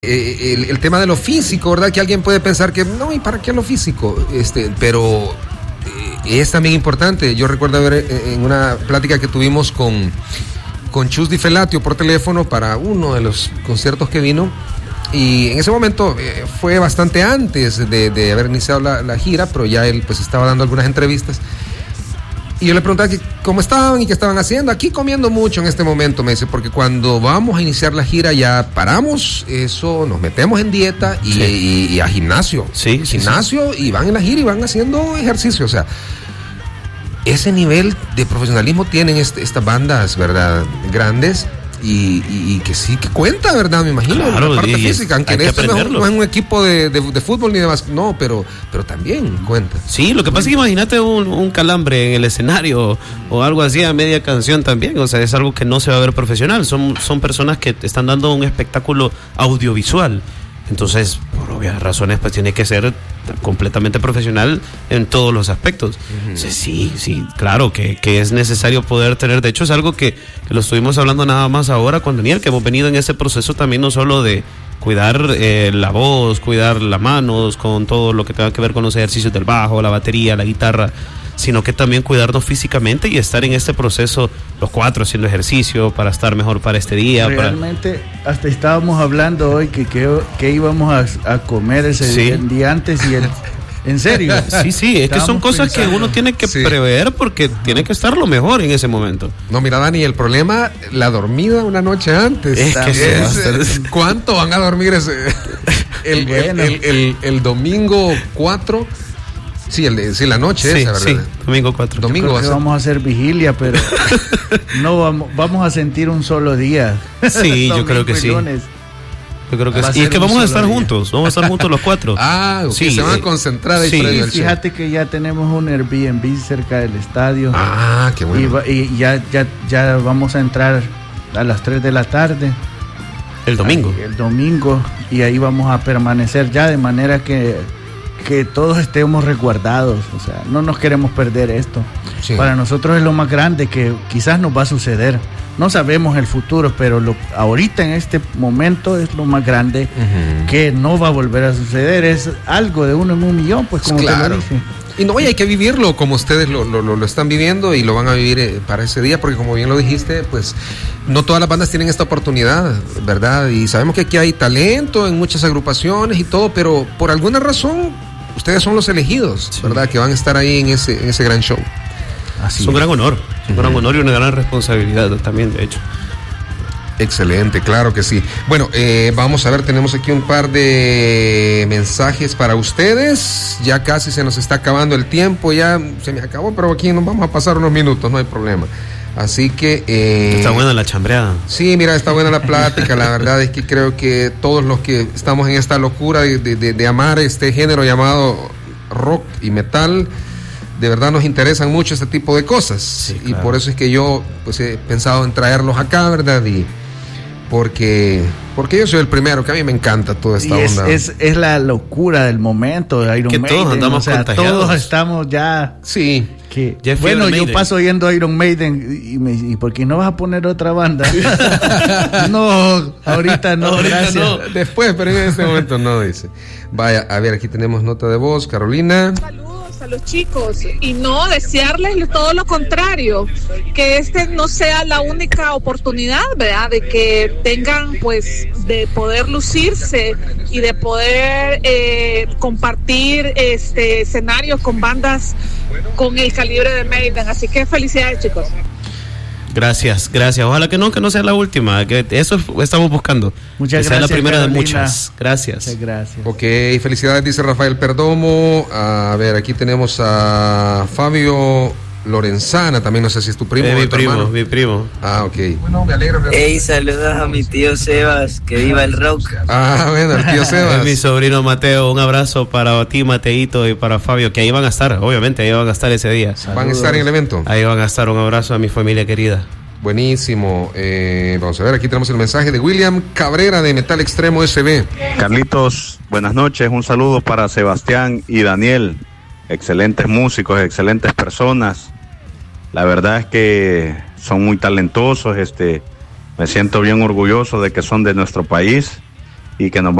el tema de lo físico, ¿verdad? Que alguien puede pensar que no, ¿y para qué lo físico? Pero es también importante. Yo recuerdo ver en una plática que tuvimos con Chus Di Felatio por teléfono para uno de los conciertos que vino, y en ese momento fue bastante antes de haber iniciado la gira, pero ya él pues estaba dando algunas entrevistas. Y yo le preguntaba que cómo estaban y qué estaban haciendo. Aquí comiendo mucho en este momento, me dice, porque cuando vamos a iniciar la gira ya paramos eso, nos metemos en dieta y a gimnasio. Sí. Y van en la gira y van haciendo ejercicio. O sea, ese nivel de profesionalismo tienen estas bandas, ¿verdad? Grandes. Y que sí, que cuenta, ¿verdad? Me imagino, claro, la parte física, aunque esto no es un equipo de fútbol ni de básquet, no, pero también cuenta. Sí, lo que pasa es que imagínate un calambre en el escenario o algo así a media canción también, o sea, es algo que no se va a ver profesional, son personas que te están dando un espectáculo audiovisual. Entonces, por obvias razones, pues tiene que ser completamente profesional en todos los aspectos. Uh-huh. O sea, sí, claro que es necesario poder tener. De hecho, es algo que lo estuvimos hablando nada más ahora con Daniel, que hemos venido en ese proceso también no solo de cuidar la voz, cuidar las manos, con todo lo que tenga que ver con los ejercicios del bajo, la batería, la guitarra, sino que también cuidarnos físicamente y estar en este proceso los cuatro haciendo ejercicio para estar mejor para este día. Realmente hasta estábamos hablando hoy que íbamos a comer ese día antes y en serio. Sí, es que son cosas que uno tiene que prever porque tiene que estar lo mejor en ese momento. No, mira, Dani, el problema, la dormida una noche antes. ¿Cuánto van a dormir el domingo 4? Sí, la noche esa, ¿verdad? Sí, domingo 4. Domingo vamos a hacer vigilia, pero no vamos a sentir un solo día. Sí, yo creo que sí. Lunes. Yo creo que sí. Y es que vamos a estar juntos, los cuatro. Sí, se van a concentrar ahí. Sí, fíjate que ya tenemos un Airbnb cerca del estadio. Qué bueno. Y ya vamos a entrar a las 3 de la tarde. El domingo. El domingo, y ahí vamos a permanecer ya de manera que todos estemos resguardados, o sea, no nos queremos perder esto. Sí. Para nosotros es lo más grande que quizás nos va a suceder. No sabemos el futuro, pero ahorita en este momento es lo más grande que no va a volver a suceder. Es algo de 1 en 1.000.000, pues como te lo dije. Y no, hay que vivirlo como ustedes lo están viviendo y lo van a vivir para ese día, porque como bien lo dijiste, pues no todas las bandas tienen esta oportunidad, ¿verdad? Y sabemos que aquí hay talento en muchas agrupaciones y todo, pero por alguna razón ustedes son los elegidos, ¿verdad? Que van a estar ahí en ese gran show. Así es un gran honor, y una gran responsabilidad también, de hecho. Excelente, claro que sí. Bueno, vamos a ver, tenemos aquí un par de mensajes para ustedes. Ya casi se nos está acabando el tiempo, ya se me acabó, pero aquí nos vamos a pasar unos minutos, no hay problema. Así que... está buena la chambreada. Sí, mira, está buena la plática. La verdad es que creo que todos los que estamos en esta locura de amar este género llamado rock y metal, de verdad nos interesan mucho este tipo de cosas. Sí, claro. Y por eso es que yo pues he pensado en traerlos acá, ¿verdad? Y porque yo soy el primero, que a mí me encanta toda esta onda. Es la locura del momento de Iron Maiden. Que todos andamos contagiados. Todos estamos ya... Sí. Bueno, yo paso oyendo Iron Maiden y ¿por qué no vas a poner otra banda? No, ahorita no, gracias. No. Después, pero en este momento no, dice. Vaya, a ver, aquí tenemos nota de voz, Carolina. A los chicos y no desearles todo lo contrario, que no sea la única oportunidad, ¿verdad? De que tengan pues de poder lucirse y de poder compartir escenarios con bandas con el calibre de Maiden, así que felicidades, chicos. Gracias. Ojalá que no sea la última, que eso estamos buscando. Muchas gracias. Sea la primera Carolina. De muchas. Gracias. Muchas gracias. Ok, felicidades, dice Rafael Perdomo. A ver, aquí tenemos a Fabio Lorenzana, también no sé si es tu primo. Mi primo. Ok. Bueno, me alegro. Hey, saludos a mi tío Sebas, que viva el rock. Bueno, el tío Sebas. Es mi sobrino Mateo, un abrazo para ti, Mateito, y para Fabio, que ahí van a estar, obviamente, ahí van a estar ese día. Saludos. ¿Van a estar en el evento? Ahí van a estar, un abrazo a mi familia querida. Buenísimo. Vamos a ver, aquí tenemos el mensaje de William Cabrera de Metal Extremo SB. Carlitos, buenas noches, un saludo para Sebastián y Daniel. Excelentes músicos, excelentes personas. La verdad es que son muy talentosos. Me siento bien orgulloso de que son de nuestro país y que nos